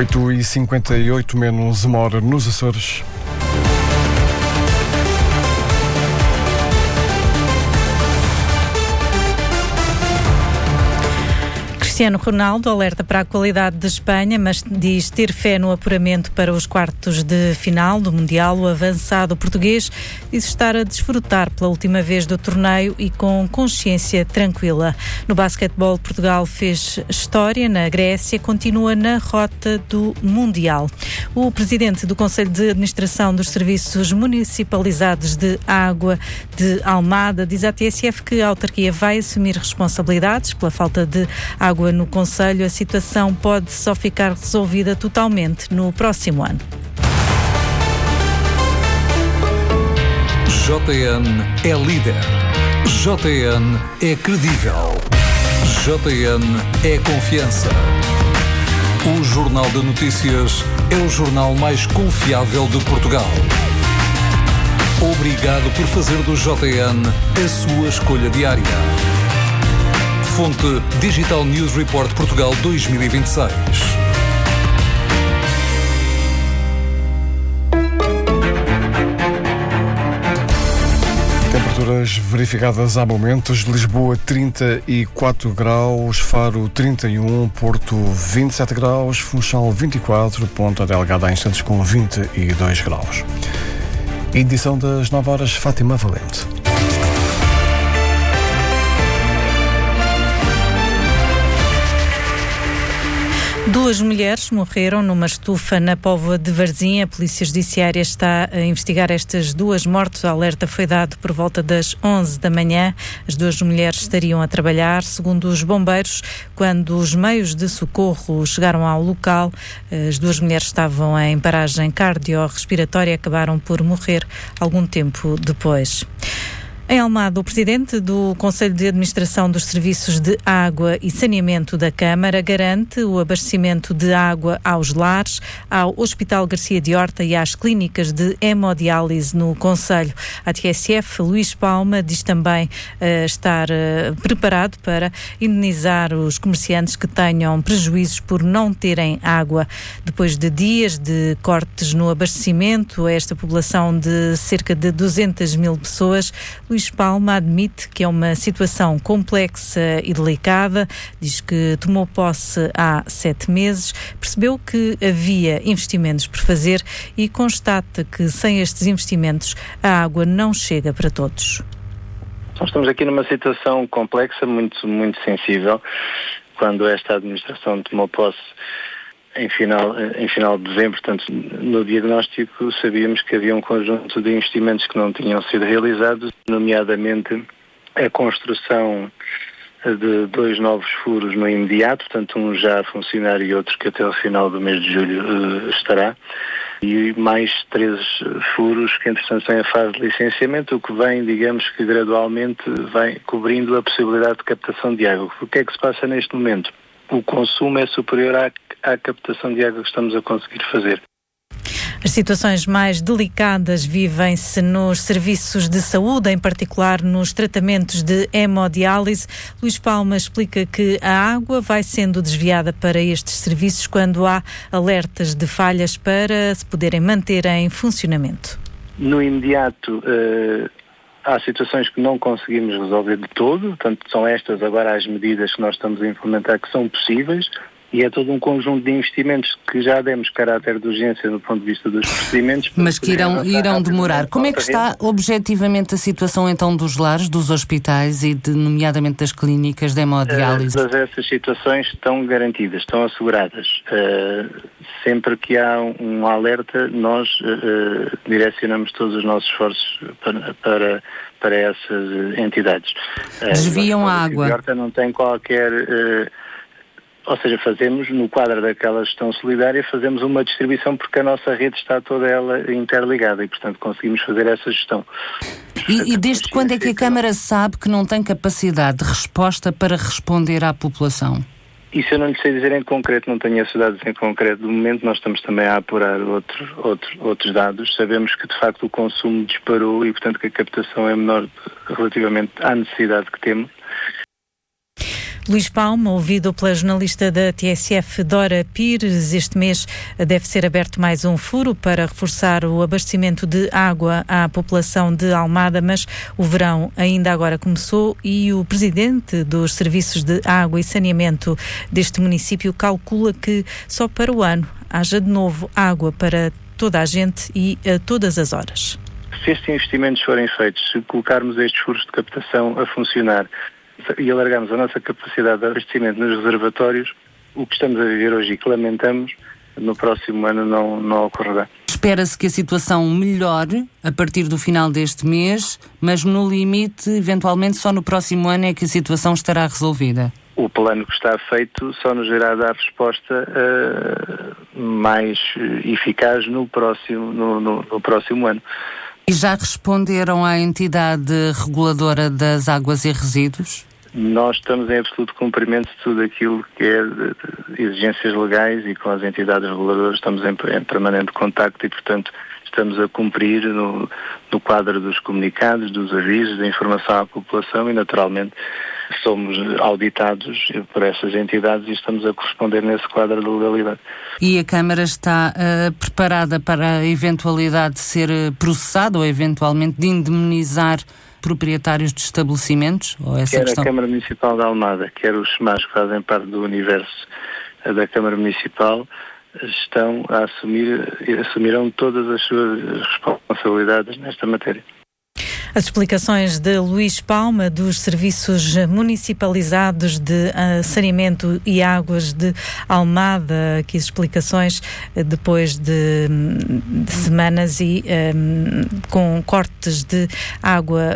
8h58, menos uma hora nos Açores. Cristiano Ronaldo alerta para a qualidade de Espanha, mas diz ter fé no apuramento para os quartos de final do Mundial. O avançado português diz estar a desfrutar pela última vez do torneio e com consciência tranquila. No basquetebol, Portugal fez história na Grécia, continua na rota do Mundial. O presidente do Conselho de Administração dos Serviços Municipalizados de Água de Almada diz à TSF que a autarquia vai assumir responsabilidades pela falta de água no concelho. A situação pode só ficar resolvida totalmente no próximo ano. JN é líder. JN é credível. JN é confiança. O Jornal de Notícias é o jornal mais confiável de Portugal. Obrigado por fazer do JN a sua escolha diária. Fonte Digital News Report Portugal 2026. Temperaturas verificadas há momentos: Lisboa 34 graus, Faro 31, Porto 27 graus, Funchal 24, Ponta Delgada há instantes com 22 graus. Edição das 9 horas, Fátima Valente. Duas mulheres morreram numa estufa na Póvoa de Varzim. A Polícia Judiciária está a investigar estas duas mortes. O alerta foi dado por volta das 11 da manhã. As duas mulheres estariam a trabalhar. Segundo os bombeiros, quando os meios de socorro chegaram ao local, as duas mulheres estavam em paragem cardiorrespiratória e acabaram por morrer algum tempo depois. Em Almada, o presidente do Conselho de Administração dos Serviços de Água e Saneamento da Câmara garante o abastecimento de água aos lares, ao Hospital Garcia de Horta e às clínicas de hemodiálise no Conselho. A TSF, Luís Palma, diz também estar preparado para indenizar os comerciantes que tenham prejuízos por não terem água. Depois de dias de cortes no abastecimento a esta população de cerca de 200 mil pessoas, Luís Palma admite que é uma situação complexa e delicada. Diz que tomou posse há 7 meses, percebeu que havia investimentos por fazer e constata que sem estes investimentos a água não chega para todos. Nós estamos aqui numa situação complexa, muito sensível. Quando esta administração tomou posse em final de dezembro, portanto, no diagnóstico sabíamos que havia um conjunto de investimentos que não tinham sido realizados, nomeadamente a construção de 2 novos furos no imediato, portanto um já a funcionar e outro que até o final do mês de julho estará, e mais 3 furos que entretanto estão em fase de licenciamento, o que vem, digamos que gradualmente vai cobrindo a possibilidade de captação de água. O que é que se passa neste momento? O consumo é superior à captação de água que estamos a conseguir fazer. As situações mais delicadas vivem-se nos serviços de saúde, em particular nos tratamentos de hemodiálise. Luís Palma explica que a água vai sendo desviada para estes serviços quando há alertas de falhas para se poderem manter em funcionamento. No imediato, há situações que não conseguimos resolver de todo, portanto são estas agora as medidas que nós estamos a implementar que são possíveis. E é todo um conjunto de investimentos que já demos caráter de urgência do ponto de vista dos procedimentos. Mas que irão demorar. Como é que está objetivamente a situação então dos lares, dos hospitais e nomeadamente das clínicas de hemodiálise? Todas essas situações estão garantidas, estão asseguradas. Sempre que há um alerta, nós direcionamos todos os nossos esforços para essas entidades. Desviam a água. A Horta não tem qualquer... Ou seja, fazemos, no quadro daquela gestão solidária, fazemos uma distribuição porque a nossa rede está toda ela interligada e, portanto, conseguimos fazer essa gestão. E desde quando é que a Câmara sabe que não tem capacidade de resposta para responder à população? Isso eu não lhe sei dizer em concreto, não tenho esses dados em concreto. Do momento nós estamos também a apurar outros dados. Sabemos que, de facto, o consumo disparou e, portanto, que a captação é menor relativamente à necessidade que temos. Luís Palma, ouvido pela jornalista da TSF Dora Pires, este mês deve ser aberto mais um furo para reforçar o abastecimento de água à população de Almada, mas o verão ainda agora começou e o presidente dos serviços de água e saneamento deste município calcula que só para o ano haja de novo água para toda a gente e a todas as horas. Se estes investimentos forem feitos, se colocarmos estes furos de captação a funcionar e alargarmos a nossa capacidade de abastecimento nos reservatórios, o que estamos a viver hoje e que lamentamos, no próximo ano não ocorrerá. Espera-se que a situação melhore a partir do final deste mês, mas no limite, eventualmente, só no próximo ano é que a situação estará resolvida. O plano que está feito só nos irá dar resposta mais eficaz no próximo ano. E já responderam à entidade reguladora das águas e resíduos? Nós estamos em absoluto cumprimento de tudo aquilo que é de exigências legais e com as entidades reguladoras estamos em permanente contacto e, portanto, estamos a cumprir no quadro dos comunicados, dos avisos, da informação à população e, naturalmente, somos auditados por essas entidades e estamos a corresponder nesse quadro de legalidade. E a Câmara está preparada para a eventualidade de ser processada ou eventualmente de indemnizar proprietários de estabelecimentos? Ou essa quer questão? A Câmara Municipal de Almada, quer os SEMAS que fazem parte do universo da Câmara Municipal, assumirão todas as suas responsabilidades nesta matéria. As explicações de Luís Palma, dos Serviços Municipalizados de Saneamento e Águas de Almada, aqui as explicações depois de semanas e com cortes de água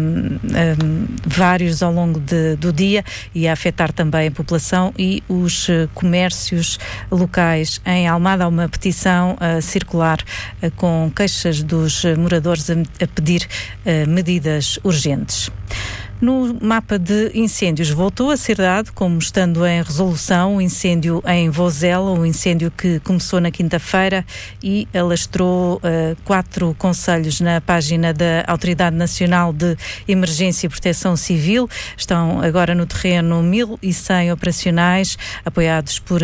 vários ao longo do dia e a afetar também a população e os comércios locais. Em Almada há uma petição circular com queixas dos moradores a pedir medidas urgentes. No mapa de incêndios voltou a ser dado, como estando em resolução, o incêndio em Vozela, um incêndio que começou na quinta-feira e alastrou 4 concelhos na página da Autoridade Nacional de Emergência e Proteção Civil. Estão agora no terreno 1.100 operacionais, apoiados por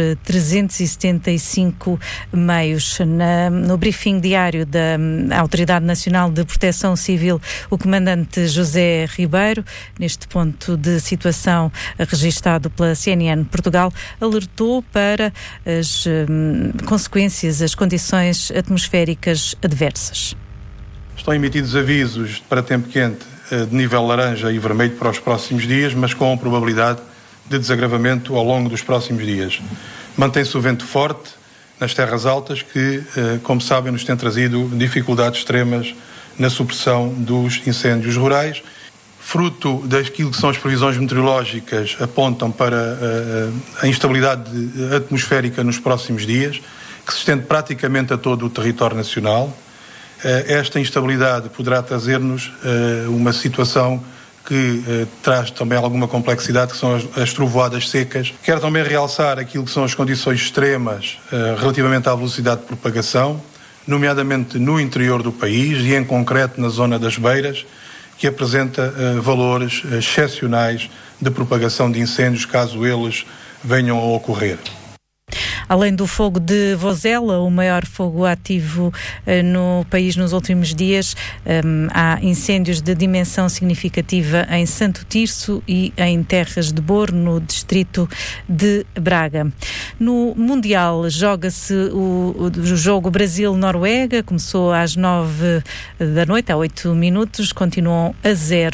375 meios. No briefing diário da Autoridade Nacional de Proteção Civil, o comandante José Ribeiro, neste ponto de situação registado pela CNN Portugal, alertou para as consequências, as condições atmosféricas adversas. Estão emitidos avisos para tempo quente de nível laranja e vermelho para os próximos dias, mas com probabilidade de desagravamento ao longo dos próximos dias. Mantém-se o vento forte nas terras altas que, como sabem, nos tem trazido dificuldades extremas na supressão dos incêndios rurais. Fruto daquilo que são as previsões meteorológicas, apontam para a instabilidade atmosférica nos próximos dias, que se estende praticamente a todo o território nacional. Esta instabilidade poderá trazer-nos uma situação que traz também alguma complexidade, que são as trovoadas secas. Quero também realçar aquilo que são as condições extremas relativamente à velocidade de propagação, nomeadamente no interior do país e, em concreto, na zona das Beiras, que apresenta valores excepcionais de propagação de incêndios, caso eles venham a ocorrer. Além do fogo de Vozela, o maior fogo ativo no país nos últimos dias, há incêndios de dimensão significativa em Santo Tirso e em Terras de Boro, no distrito de Braga. No Mundial joga-se o jogo Brasil-Noruega, começou às 9 da noite, há 8 minutos, continuam a 0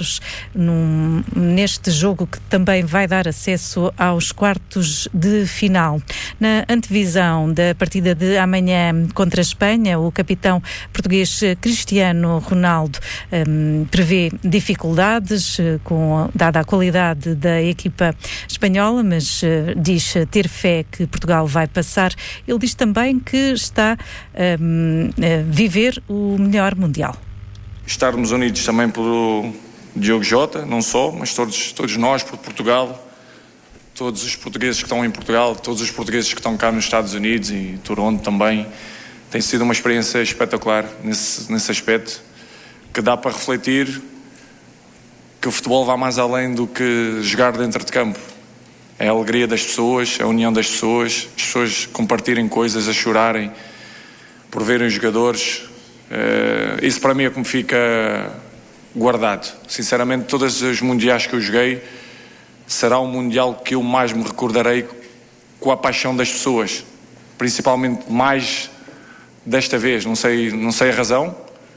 neste jogo que também vai dar acesso aos quartos de final. Na antevisão da partida de amanhã contra a Espanha, o capitão português Cristiano Ronaldo prevê dificuldades, dada a qualidade da equipa espanhola, mas diz ter fé que Portugal vai passar. Ele diz também que está a viver o melhor Mundial. Estarmos unidos também pelo Diogo Jota, não só, mas todos nós, por Portugal, todos os portugueses que estão em Portugal, todos os portugueses que estão cá nos Estados Unidos e Toronto também. Tem sido uma experiência espetacular nesse aspecto, que dá para refletir que o futebol vai mais além do que jogar dentro de campo. É a alegria das pessoas, a união das pessoas, as pessoas compartilhem coisas, a chorarem por verem os jogadores. Isso para mim é como fica guardado. Sinceramente, todos os mundiais que eu joguei, será um mundial que eu mais me recordarei com a paixão das pessoas, principalmente mais desta vez. Não sei a razão,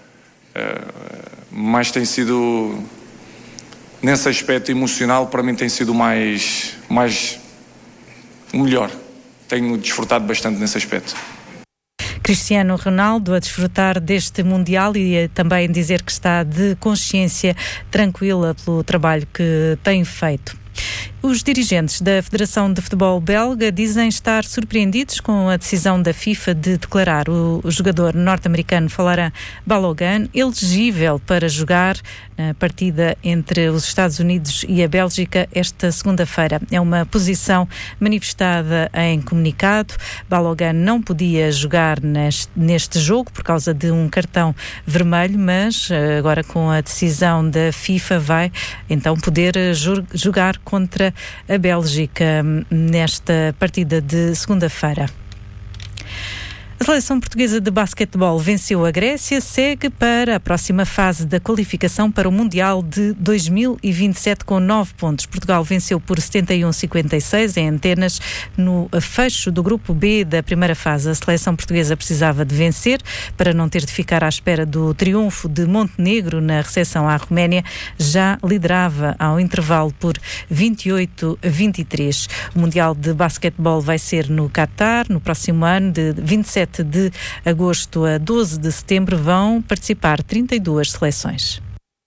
mas tem sido, nesse aspecto emocional, para mim tem sido mais o melhor. Tenho desfrutado bastante nesse aspecto. Cristiano Ronaldo a desfrutar deste Mundial e a também dizer que está de consciência tranquila pelo trabalho que tem feito. Os dirigentes da Federação de Futebol Belga dizem estar surpreendidos com a decisão da FIFA de declarar o jogador norte-americano Folarin Balogun elegível para jogar na partida entre os Estados Unidos e a Bélgica esta segunda-feira. É uma posição manifestada em comunicado. Balogun não podia jogar neste jogo por causa de um cartão vermelho, mas agora com a decisão da FIFA vai então poder jogar contra a Bélgica nesta partida de segunda-feira. A seleção portuguesa de basquetebol venceu a Grécia, segue para a próxima fase da qualificação para o Mundial de 2027 com 9 pontos. Portugal venceu por 71-56 em Atenas no fecho do grupo B da primeira fase. A seleção portuguesa precisava de vencer para não ter de ficar à espera do triunfo de Montenegro na recepção à Roménia. Já liderava ao intervalo por 28-23. O Mundial de basquetebol vai ser no Qatar no próximo ano, de 27 de agosto a 12 de setembro. Vão participar 32 seleções.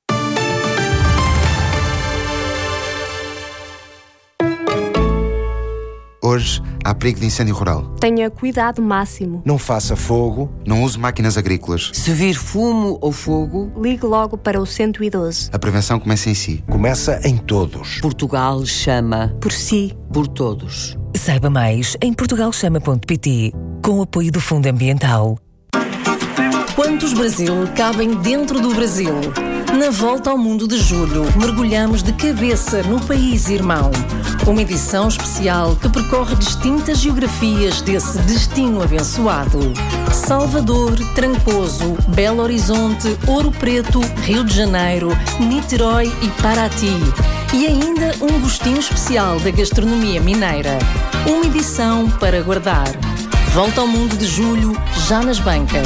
Hoje há perigo de incêndio rural. Tenha cuidado máximo. Não faça fogo, não use máquinas agrícolas. Se vir fumo ou fogo, ligue logo para o 112. A prevenção começa em si. Começa em todos. Portugal chama por si, por todos. Saiba mais em portugalchama.pt, com o apoio do Fundo Ambiental. Quantos Brasil cabem dentro do Brasil? Na Volta ao Mundo de Julho, mergulhamos de cabeça no país irmão. Uma edição especial que percorre distintas geografias desse destino abençoado. Salvador, Trancoso, Belo Horizonte, Ouro Preto, Rio de Janeiro, Niterói e Paraty. E ainda um gostinho especial da gastronomia mineira. Uma edição para guardar. Volta ao Mundo de Julho, já nas bancas.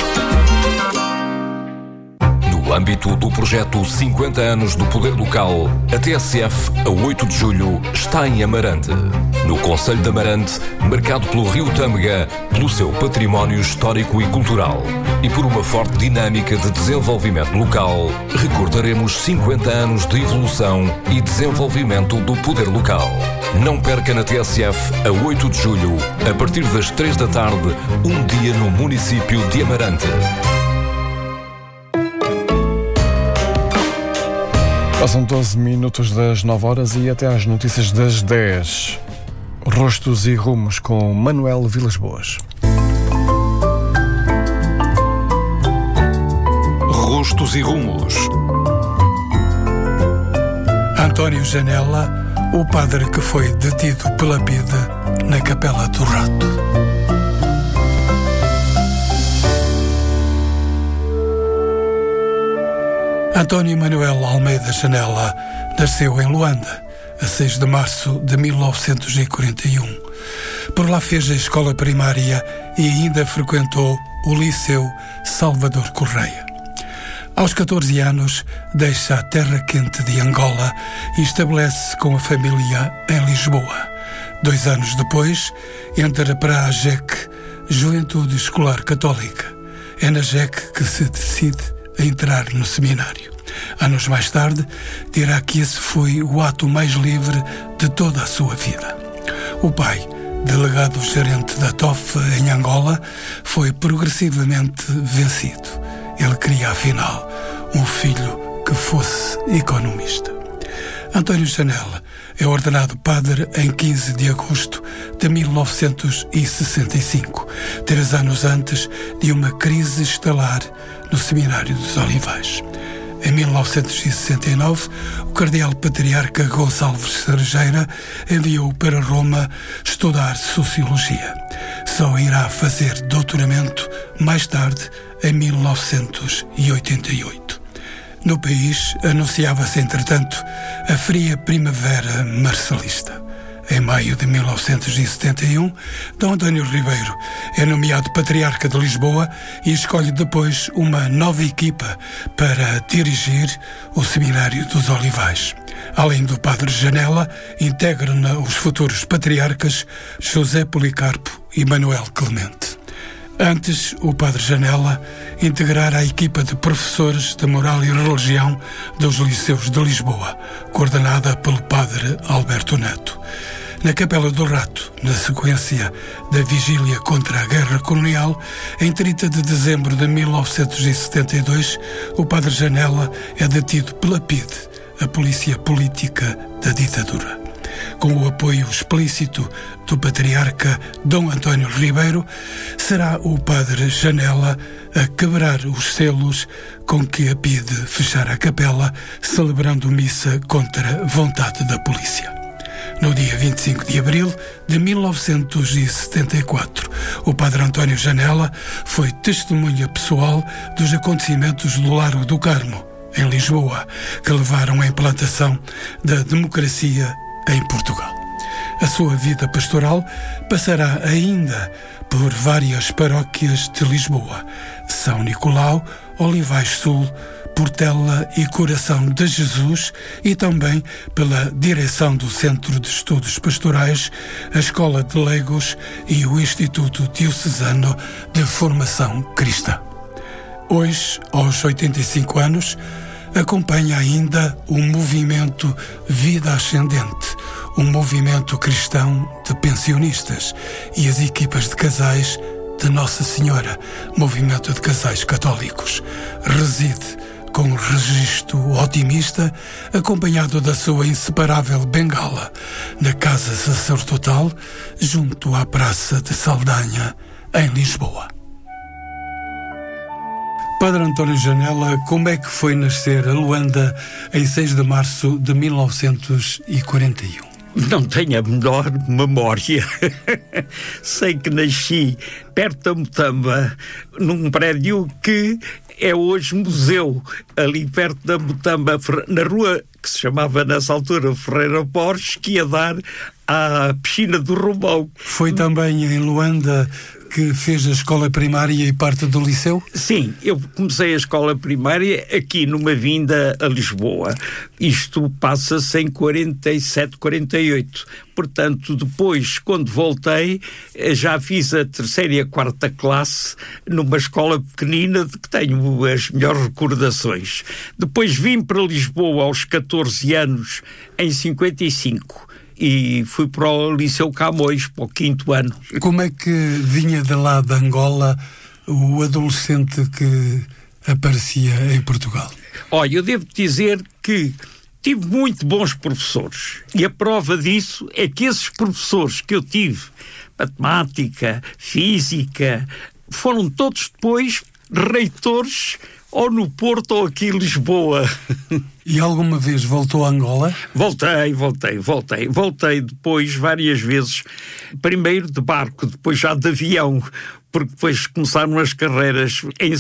No âmbito do projeto 50 anos do Poder Local, a TSF, a 8 de julho, está em Amarante. No concelho de Amarante, marcado pelo Rio Tâmega, pelo seu património histórico e cultural e por uma forte dinâmica de desenvolvimento local, recordaremos 50 anos de evolução e desenvolvimento do Poder Local. Não perca na TSF, a 8 de julho, a partir das 3 da tarde, um dia no município de Amarante. Passam 12 minutos das 9 horas e até às notícias das 10. Rostos e rumos com Manuel Vilas Boas. Rostos e rumos. António Janela, o padre que foi detido pela PIDE na Capela do Rato. António Manuel Almeida Janela nasceu em Luanda, a 6 de março de 1941. Por lá fez a escola primária e ainda frequentou o Liceu Salvador Correia. Aos 14 anos, deixa a terra quente de Angola e estabelece-se com a família em Lisboa. 2 anos depois, entra para a JEC, Juventude Escolar Católica. É na JEC que se decide a entrar no seminário. Anos mais tarde, dirá que esse foi o ato mais livre de toda a sua vida. O pai, delegado-gerente da TOF em Angola, foi progressivamente vencido. Ele queria, afinal, um filho que fosse economista. António Janela é ordenado padre em 15 de agosto de 1965, 3 anos antes de uma crise estelar no Seminário dos Olivais. Em 1969, o cardeal patriarca Gonçalves Cerejeira enviou-o para Roma estudar Sociologia. Só irá fazer doutoramento mais tarde, em 1988. No país, anunciava-se, entretanto, a fria primavera marcelista. Em maio de 1971, Dom António Ribeiro é nomeado Patriarca de Lisboa e escolhe depois uma nova equipa para dirigir o Seminário dos Olivais. Além do Padre Janela, integram-na os futuros patriarcas José Policarpo e Manuel Clemente. Antes, o Padre Janela integrara a equipa de professores de Moral e Religião dos Liceus de Lisboa, coordenada pelo Padre Alberto Neto. Na Capela do Rato, na sequência da vigília contra a Guerra Colonial, em 30 de dezembro de 1972, o Padre Janela é detido pela PIDE, a Polícia Política da Ditadura. Com o apoio explícito do Patriarca Dom António Ribeiro, será o Padre Janela a quebrar os selos com que a PIDE fechara a capela, celebrando missa contra a vontade da polícia. No dia 25 de abril de 1974, o Padre António Janela foi testemunha pessoal dos acontecimentos do Largo do Carmo, em Lisboa, que levaram à implantação da democracia em Portugal. A sua vida pastoral passará ainda por várias paróquias de Lisboa: São Nicolau, Olivais Sul, Portela e Coração de Jesus, e também pela direção do Centro de Estudos Pastorais, a Escola de Leigos e o Instituto Diocesano de Formação Cristã. Hoje, aos 85 anos, acompanha ainda o movimento Vida Ascendente, um movimento cristão de pensionistas, e as equipas de casais de Nossa Senhora, movimento de casais católicos. Reside com registro otimista, acompanhado da sua inseparável bengala, na Casa Sacerdotal, junto à Praça de Saldanha, em Lisboa. Padre António Janela, como é que foi nascer a Luanda em 6 de março de 1941? Não tenho a menor memória. Sei que nasci perto da Mutamba, num prédio que é hoje museu, ali perto da Mutamba, na rua que se chamava nessa altura Ferreira Borges, que ia dar à piscina do Romão. Foi também em Luanda que fez a escola primária e parte do liceu? Sim, eu comecei a escola primária aqui numa vinda a Lisboa. Isto passa-se em 47, 48. Portanto, depois, quando voltei, já fiz a 3ª e a 4ª classe numa escola pequenina de que tenho as melhores recordações. Depois vim para Lisboa aos 14 anos, em 55. E fui para o Liceu Camões, para o 5º ano. Como é que vinha de lá de Angola o adolescente que aparecia em Portugal? Olha, eu devo dizer que tive muito bons professores. E a prova disso é que esses professores que eu tive, matemática, física, foram todos depois reitores ou no Porto ou aqui em Lisboa. E alguma vez voltou a Angola? Voltei depois várias vezes, primeiro de barco, depois já de avião, porque depois começaram as carreiras em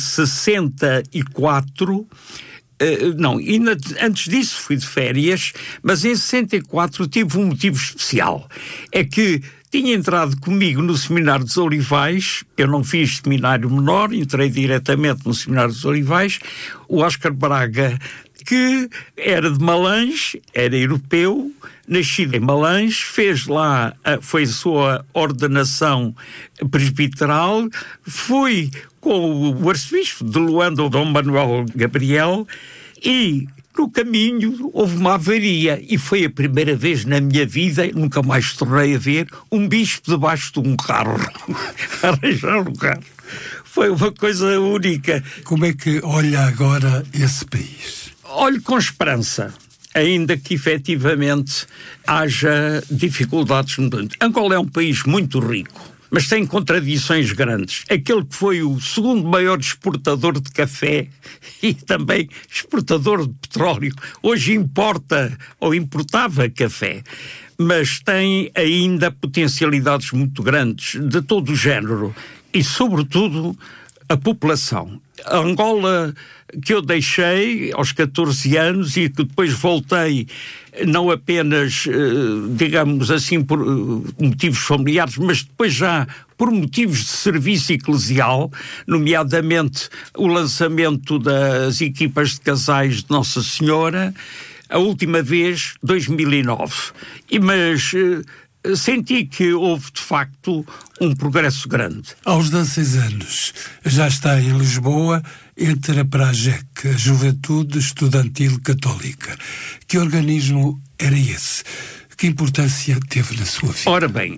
64. Ainda antes disso fui de férias, mas em 64 tive um motivo especial. É que tinha entrado comigo no Seminário dos Olivais, eu não fiz seminário menor, entrei diretamente no Seminário dos Olivais, o Oscar Braga, que era de Malange, era europeu, nascido em Malange, fez lá, foi a sua ordenação presbiteral, fui com o arcebispo de Luanda, o Dom Manuel Gabriel, e no caminho houve uma avaria e foi a primeira vez na minha vida, nunca mais tornei a ver, um bispo debaixo de um carro. Arranjar um carro. Foi uma coisa única. Como é que olha agora esse país? Olho com esperança, ainda que efetivamente haja dificuldades. Angola é um país muito rico, mas tem contradições grandes. Aquele que foi o segundo maior exportador de café e também exportador de petróleo, hoje importa ou importava café, mas tem ainda potencialidades muito grandes de todo o género e, sobretudo, a população. A Angola, que eu deixei aos 14 anos e que depois voltei, não apenas, digamos assim, por motivos familiares, mas depois já por motivos de serviço eclesial, nomeadamente o lançamento das equipas de casais de Nossa Senhora, a última vez, 2009. Mas senti que houve, de facto, um progresso grande. Aos 16 anos, já está em Lisboa, entre para a AGEC, a Juventude Estudantil Católica. Que organismo era esse? Que importância teve na sua vida? Ora bem,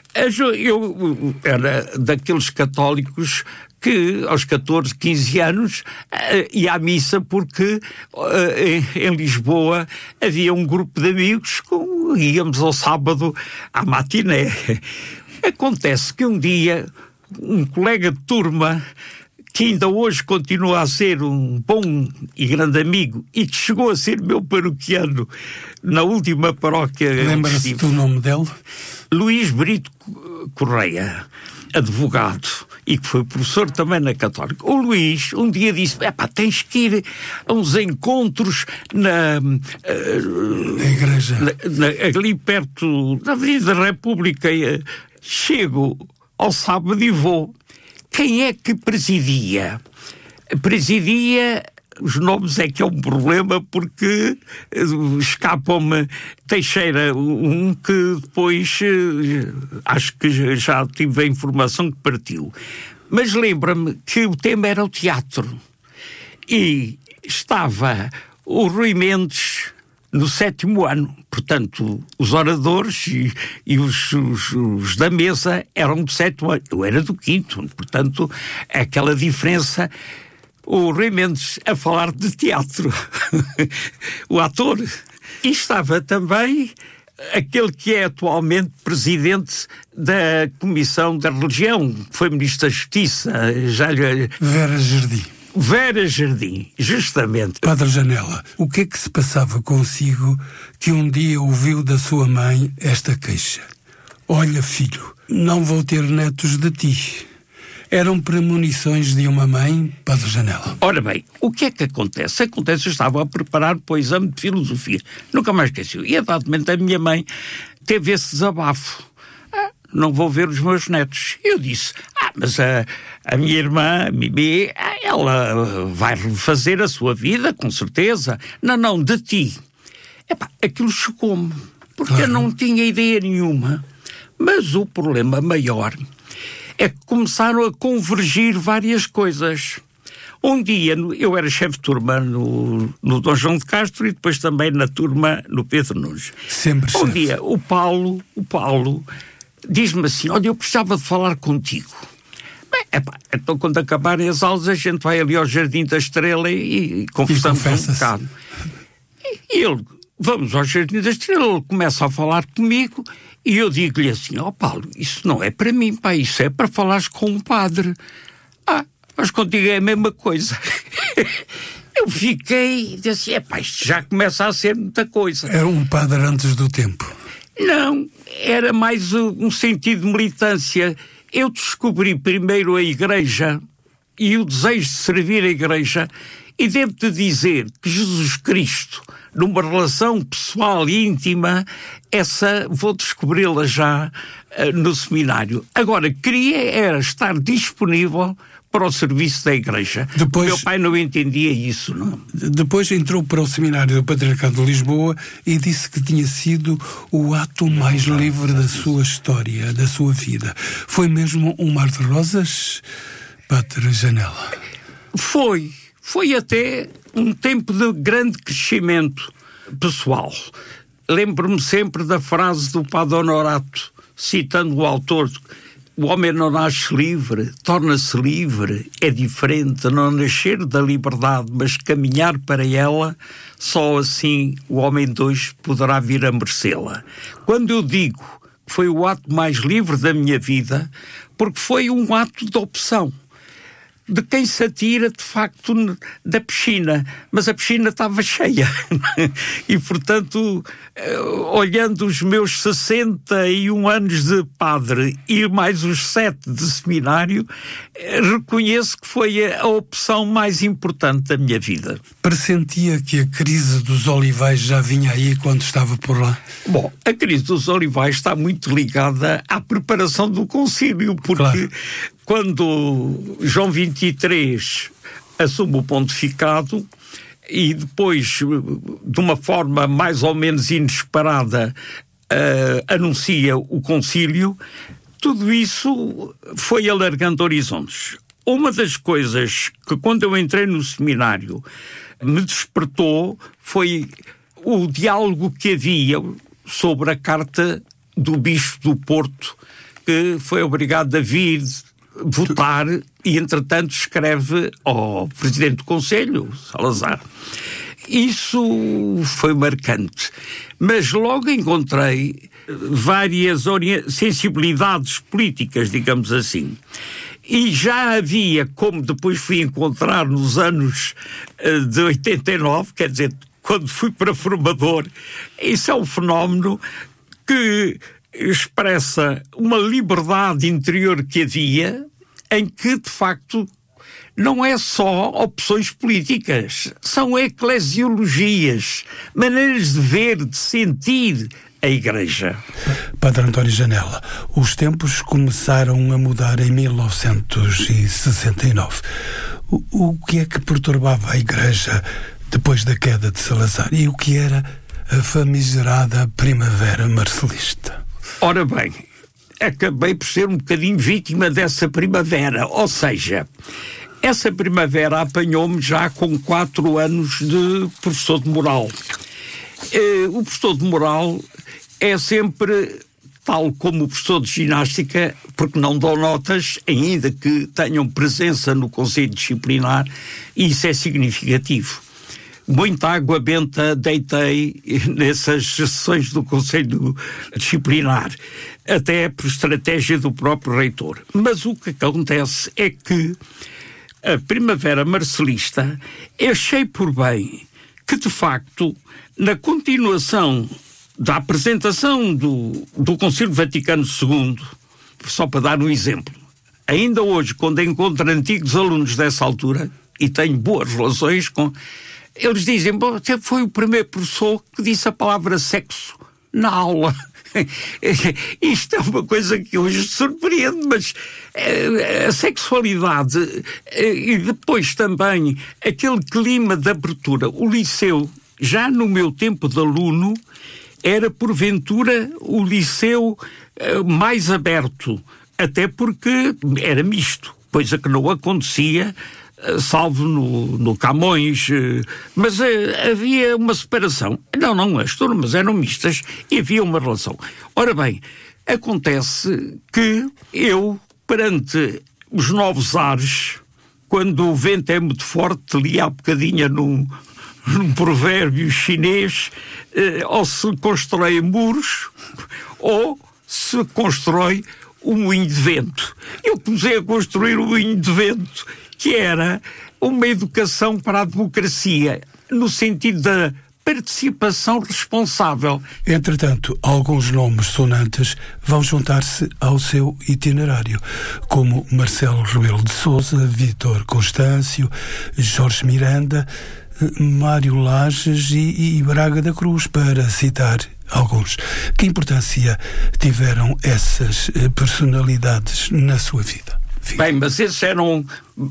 eu era daqueles católicos que aos 14, 15 anos ia à missa porque em Lisboa havia um grupo de amigos que íamos ao sábado à matiné. Acontece que um dia um colega de turma, que ainda hoje continua a ser um bom e grande amigo e que chegou a ser meu paroquiano na última paróquia... Lembra-se do nome dele? Luís Brito Correia, advogado, e que foi professor também na Católica. O Luís um dia disse, tens que ir a uns encontros na igreja, ali perto da Avenida da República. Chego ao sábado e vou. Quem é que presidia? Presidia, os nomes é que é um problema porque escapam-me. Teixeira, um que depois acho que já tive a informação que partiu. Mas lembra-me que o tema era o teatro. E estava o Rui Mendes no 7º ano. Portanto, os oradores e os da mesa eram do 7º ano. Eu era do 5º. Portanto, aquela diferença... O Rui Mendes a falar de teatro, o ator. E estava também aquele que é atualmente presidente da Comissão da Religião, que foi Ministro da Justiça, Vera Jardim, justamente. Padre Janela, o que é que se passava consigo que um dia ouviu da sua mãe esta queixa? Olha, filho, não vou ter netos de ti. Eram premonições de uma mãe, Padre Janela? Ora bem, o que é que acontece? Eu estava a preparar para o exame de filosofia. Nunca mais esqueci. E, a dado momento, a minha mãe teve esse desabafo. Não vou ver os meus netos. Eu disse, mas a minha irmã, a Mimi, ela vai refazer a sua vida, com certeza. Não, de ti. Aquilo chocou-me, porque eu não tinha ideia nenhuma. Mas o problema maior é que começaram a convergir várias coisas. Um dia, eu era chefe de turma no Dom João de Castro e depois também na turma no Pedro Nunes. Sempre chefe. Um dia, o Paulo diz-me assim, olha, eu precisava de falar contigo. Então quando acabarem as aulas a gente vai ali ao Jardim da Estrela e conversamos um bocado. E ele, vamos ao Jardim da Estrela, ele começa a falar comigo e eu digo-lhe assim, Paulo, isso não é para mim, isso é para falares com um padre. Mas contigo é a mesma coisa. Eu fiquei e disse, isto já começa a ser muita coisa. Era um padre antes do tempo? Não, era mais um sentido de militância. Eu descobri primeiro a Igreja e o desejo de servir a Igreja, e devo-te dizer que Jesus Cristo, numa relação pessoal e íntima, essa vou descobri-la já no seminário. Agora, queria estar disponível para o serviço da Igreja. Depois, meu pai não entendia isso, não? Depois entrou para o seminário do Patriarcado de Lisboa e disse que tinha sido o ato mais livre da sua história, da sua vida. Foi mesmo um mar de rosas, Padre Janela? Foi até um tempo de grande crescimento pessoal. Lembro-me sempre da frase do Padre Honorato, citando o autor: o homem não nasce livre, torna-se livre. É diferente não nascer da liberdade, mas caminhar para ela. Só assim o homem de hoje poderá vir a merecê-la. Quando eu digo foi o ato mais livre da minha vida, porque foi um ato de opção. De quem se atira, de facto, da piscina. Mas a piscina estava cheia. E, portanto, olhando os meus 61 anos de padre e mais os 7 de seminário, reconheço que foi a opção mais importante da minha vida. Pressentia que a crise dos olivais já vinha aí quando estava por lá? Bom, a crise dos olivais está muito ligada à preparação do concílio, porque... Claro. Quando João XXIII assume o pontificado e depois, de uma forma mais ou menos inesperada, anuncia o concílio, tudo isso foi alargando horizontes. Uma das coisas que, quando eu entrei no seminário, me despertou foi o diálogo que havia sobre a carta do Bispo do Porto, que foi obrigado a vir votar e, entretanto, escreve ao Presidente do Conselho, Salazar. Isso foi marcante. Mas logo encontrei várias sensibilidades políticas, digamos assim. E já havia, como depois fui encontrar nos anos de 89, quer dizer, quando fui para formador, isso é um fenómeno que expressa uma liberdade interior que havia, em que, de facto, não é só opções políticas, são eclesiologias, maneiras de ver, de sentir a Igreja. Padre António Janela, os tempos começaram a mudar em 1969. O que é que perturbava a Igreja depois da queda de Salazar? E o que era a famigerada Primavera Marcelista? Ora bem, acabei por ser um bocadinho vítima dessa primavera, ou seja, essa primavera apanhou-me já com 4 anos de professor de moral. O professor de moral é sempre, tal como o professor de ginástica, porque não dão notas, ainda que tenham presença no Conselho Disciplinar, e isso é significativo. Muita água benta deitei nessas sessões do Conselho Disciplinar, até por estratégia do próprio reitor. Mas o que acontece é que a Primavera Marcelista, eu achei por bem que, de facto, na continuação da apresentação do Concílio Vaticano II, só para dar um exemplo, ainda hoje, quando encontro antigos alunos dessa altura, e tenho boas relações com... Eles dizem, você foi o primeiro professor que disse a palavra sexo na aula. Isto é uma coisa que hoje surpreende, mas a sexualidade e depois também aquele clima de abertura. O liceu, já no meu tempo de aluno, era porventura o liceu mais aberto, até porque era misto, coisa que não acontecia salvo no Camões, mas havia uma separação. Não, as turmas eram mistas e havia uma relação. Ora bem, acontece que eu, perante os novos ares, quando o vento é muito forte, li há bocadinho num provérbio chinês, ou se constrói muros, ou se constrói um moinho de vento. Eu comecei a construir um moinho de vento, que era uma educação para a democracia, no sentido da participação responsável. Entretanto, alguns nomes sonantes vão juntar-se ao seu itinerário, como Marcelo Rebelo de Sousa, Vítor Constâncio, Jorge Miranda, Mário Lages e Braga da Cruz, para citar alguns. Que importância tiveram essas personalidades na sua vida? Bem, mas esses eram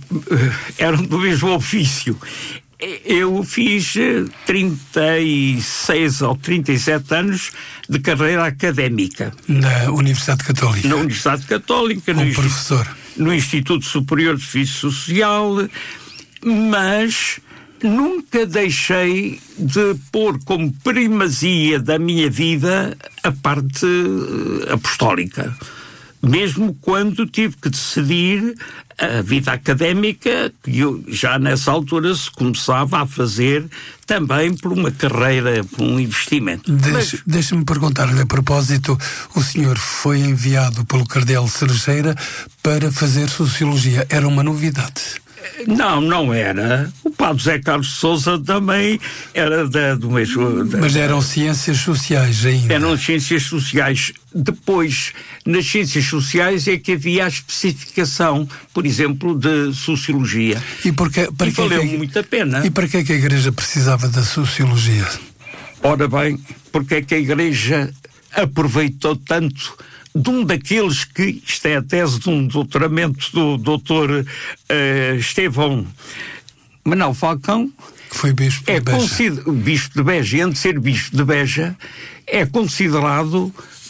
do mesmo ofício. Eu fiz 36 ou 37 anos de carreira académica. Na Universidade Católica? Na Universidade Católica. Como professor? No Instituto Superior de Serviço Social, mas nunca deixei de pôr como primazia da minha vida a parte apostólica. mesmo quando tive que decidir a vida académica, que eu, já nessa altura se começava a fazer também por uma carreira, por um investimento. Deixe-me perguntar-lhe a propósito, o senhor foi enviado pelo Cardeal Cerejeira para fazer Sociologia. Era uma novidade? Não era. O padre José Carlos de Sousa também era do mesmo... Mas eram ciências sociais ainda? Eram ciências sociais. Depois, nas ciências sociais é que havia a especificação, por exemplo, de Sociologia. E valeu muito a pena. E para que é que a Igreja precisava da Sociologia? Ora bem, porque é que a Igreja aproveitou tanto de um daqueles que, isto é a tese de um doutoramento do doutor Estevão Manuel Falcão, que foi bispo de Beja. Bispo de Beja, e antes de ser bispo de Beja, é considerado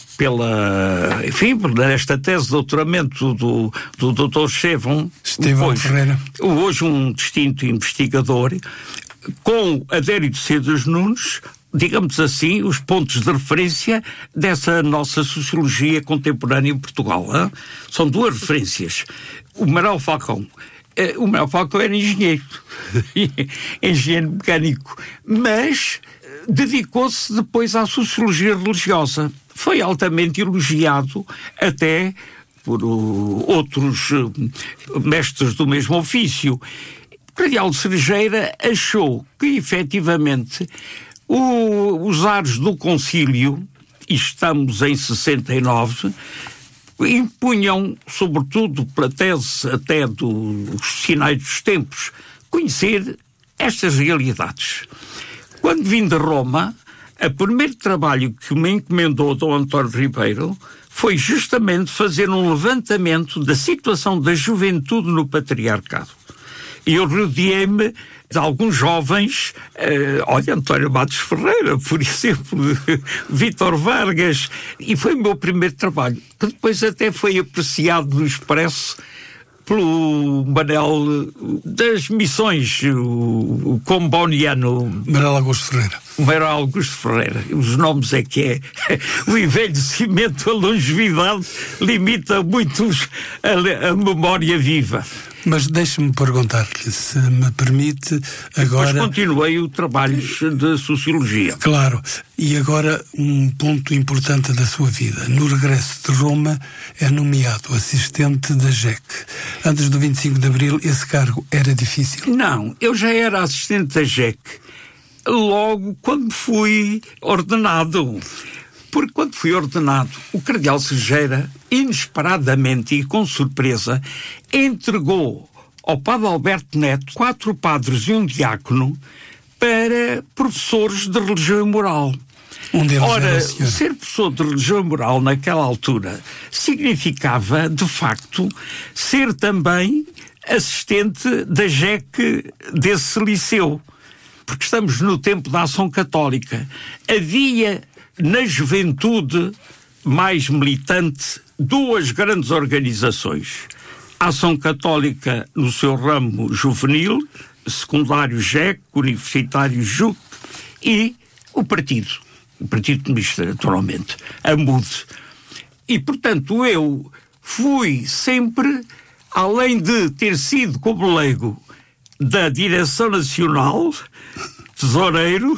nesta tese de doutoramento do doutor Estevão Ferreira, hoje um distinto investigador, com Adério de Cedas Nunes, digamos assim, os pontos de referência dessa nossa sociologia contemporânea em Portugal. Hein? São duas referências. O Manuel Falcão era engenheiro, engenheiro mecânico, mas dedicou-se depois à sociologia religiosa. Foi altamente elogiado até por outros mestres do mesmo ofício. O Cardeal Cerejeira achou que, efetivamente, os ares do concílio, e estamos em 69, impunham, sobretudo pela tese até dos sinais dos tempos, conhecer estas realidades. Quando vim de Roma, o primeiro trabalho que me encomendou Dom António Ribeiro foi justamente fazer um levantamento da situação da juventude no patriarcado. E eu rodeei-me de alguns jovens, António Matos Ferreira, por exemplo, Vítor Vargas, e foi o meu primeiro trabalho, que depois até foi apreciado no Expresso pelo Manel das Missões, o comboniano Manuel Augusto Ferreira. Manuel Augusto Ferreira. Os nomes é que é. O envelhecimento, a longevidade, limita muito a memória viva. Mas deixe-me perguntar-lhe, se me permite, agora... Depois continuei o trabalho de Sociologia. Claro. E agora um ponto importante da sua vida. No regresso de Roma é nomeado assistente da JEC. Antes do 25 de Abril, esse cargo era difícil? Não, eu já era assistente da JEC logo quando fui ordenado. Porque quando fui ordenado, o Cardeal Cerejeira, inesperadamente e com surpresa, entregou ao padre Alberto Neto 4 padres e um diácono para professores de religião e moral. Ora, ser professor de religião e moral naquela altura significava, de facto, ser também assistente da JEC desse liceu. Porque estamos no tempo da Ação Católica. Havia na juventude mais militante 2 grandes organizações. A Ação Católica no seu ramo juvenil, secundário JEC, universitário JUC, e o Partido Comunista, naturalmente, a MUD. E, portanto, eu fui sempre, além de ter sido como leigo da Direção Nacional, tesoureiro,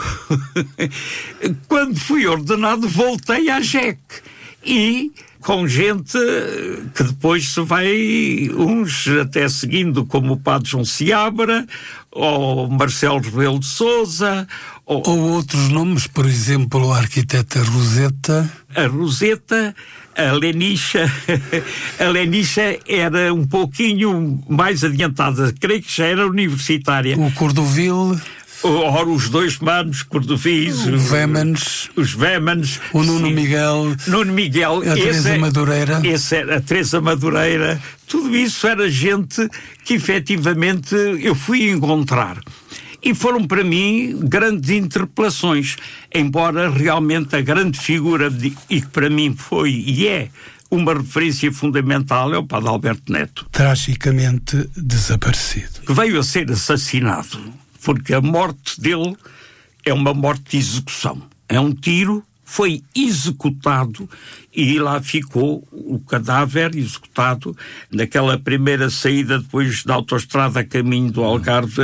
quando fui ordenado voltei à JEC e com gente que depois se vai, uns até seguindo, como o padre João Seabra, ou Marcelo Rebelo de Sousa, ou outros nomes, por exemplo, a arquiteta Roseta. A Roseta, a Lenicha era um pouquinho mais adiantada, creio que já era universitária. O Cordovil. Ora, os 2 manos, Cordovis, os Vémanes, o Nuno Miguel, a Teresa Madureira. A Teresa Madureira, tudo isso era gente que efetivamente eu fui encontrar. E foram para mim grandes interpelações, embora realmente a grande figura, e que para mim foi e é uma referência fundamental, é o padre Alberto Neto. Tragicamente desaparecido. Que veio a ser assassinado. Porque a morte dele é uma morte de execução. É um tiro foi executado e lá ficou o cadáver executado naquela primeira saída depois da autoestrada a caminho do Algarve.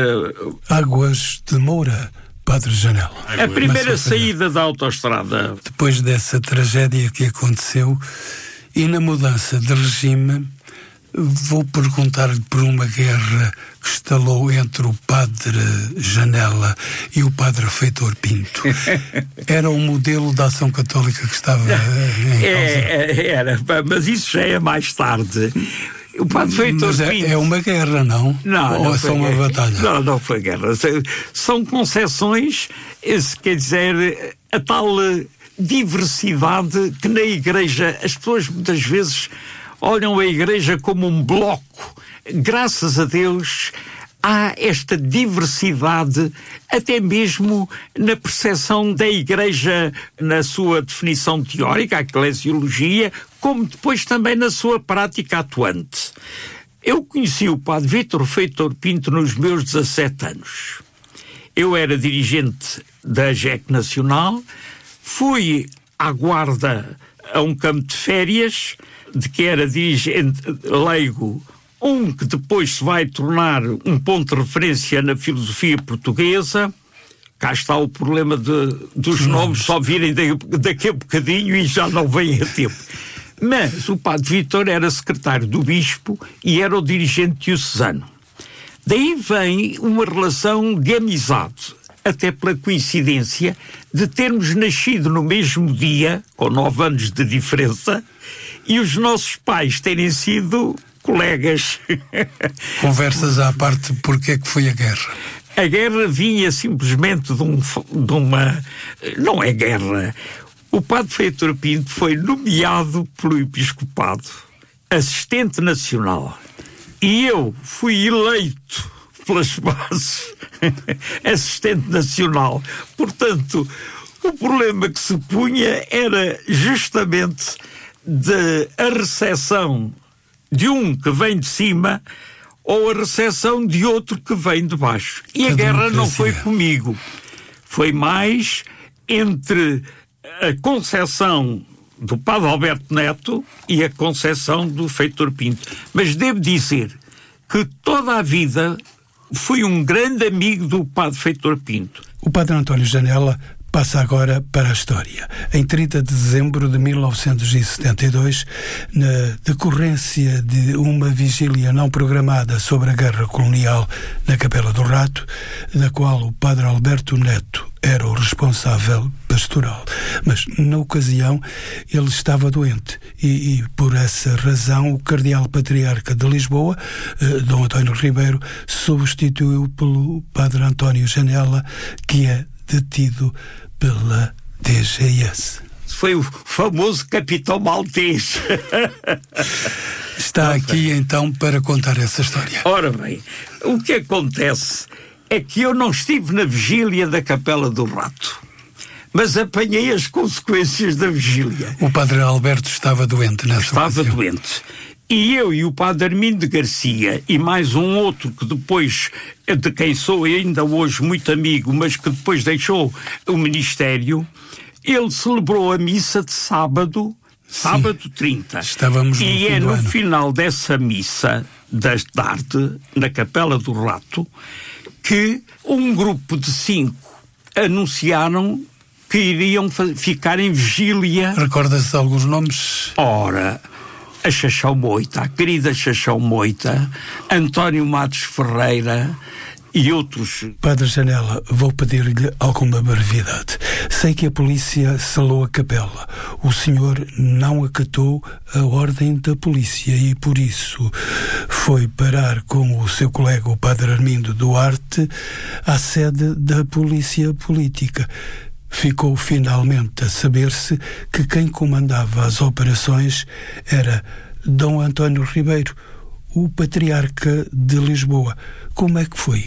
Águas de Moura, Padre Janela. A primeira saída da autoestrada. Depois dessa tragédia que aconteceu e na mudança de regime, vou perguntar-lhe por uma guerra que estalou entre o Padre Janela e o Padre Feitor Pinto. Era o modelo da ação católica que estava em causa? Era, mas isso já é mais tarde. O Padre Feitor Pinto... É uma guerra, não? Não, ou é só uma batalha? Não foi guerra. São concessões, quer dizer, a tal diversidade que na Igreja as pessoas muitas vezes olham a Igreja como um bloco. Graças a Deus há esta diversidade, até mesmo na percepção da Igreja, na sua definição teórica, a eclesiologia, como depois também na sua prática atuante. Eu conheci o Padre Vítor Feitor Pinto nos meus 17 anos. Eu era dirigente da AGEC Nacional, fui à Guarda a um campo de férias, de que era dirigente leigo, que depois se vai tornar um ponto de referência na filosofia portuguesa. Cá está o problema dos nomes só virem daqui a bocadinho e já não vem a tempo. Mas o Padre Vítor era secretário do Bispo e era o dirigente diocesano. Daí vem uma relação de amizade, até pela coincidência de termos nascido no mesmo dia, com 9 anos de diferença, e os nossos pais terem sido colegas. Conversas à parte, porque é que foi a guerra? A guerra vinha simplesmente de uma... Não é guerra. O Padre Feitor Pinto foi nomeado pelo Episcopado assistente nacional. E eu fui eleito pelas bases assistente nacional. Portanto, o problema que se punha era justamente a recepção de um que vem de cima ou a recepção de outro que vem de baixo. E a guerra não foi comigo. Foi mais entre a concepção do Padre Alberto Neto e a concepção do Feitor Pinto. Mas devo dizer que toda a vida fui um grande amigo do Padre Feitor Pinto. O Padre António Janela passa agora para a história. Em 30 de dezembro de 1972, na decorrência de uma vigília não programada sobre a guerra colonial na Capela do Rato, da qual o Padre Alberto Neto era o responsável pastoral. Mas, na ocasião, ele estava doente e por essa razão, o Cardeal Patriarca de Lisboa, Dom António Ribeiro, substituiu pelo Padre António Janela, que é detido pela DGS. Foi o famoso Capitão Maltês. Está aqui então para contar essa história. Ora bem, o que acontece é que eu não estive na vigília da Capela do Rato, mas apanhei as consequências da vigília. O Padre Alberto estava doente nessa ocasião. Estava doente. E eu e o Padre Armindo de Garcia e mais um outro que depois, de quem sou ainda hoje muito amigo, mas que depois deixou o ministério, ele celebrou a missa de sábado 30. Estávamos no e é no final dessa missa da tarde, na Capela do Rato, que um grupo de 5 anunciaram que iriam ficar em vigília. Recorda-se de alguns nomes? Ora, a Chachão Moita, a querida Chachão Moita, António Matos Ferreira e outros. Padre Janela, vou pedir-lhe alguma brevidade. Sei que a polícia selou a capela. O senhor não acatou a ordem da polícia e, por isso, foi parar com o seu colega, o Padre Armindo Duarte, à sede da Polícia Política. Ficou finalmente a saber-se que quem comandava as operações era Dom António Ribeiro, o Patriarca de Lisboa. Como é que foi?